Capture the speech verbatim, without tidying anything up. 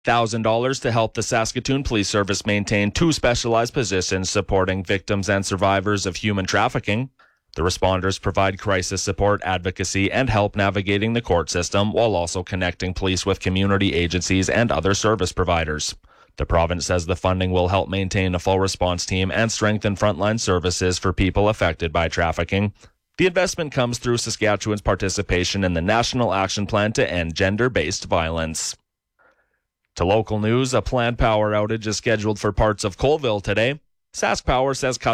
one thousand dollars to help the Saskatoon Police Service maintain two specialized positions supporting victims and survivors of human trafficking. The responders provide crisis support, advocacy, and help navigating the court system while also connecting police with community agencies and other service providers. The province says the funding will help maintain a full response team and strengthen frontline services for people affected by trafficking. The investment comes through Saskatchewan's participation in the National Action Plan to End Gender-Based Violence. To local news, a planned power outage is scheduled for parts of Colville today. SaskPower says customers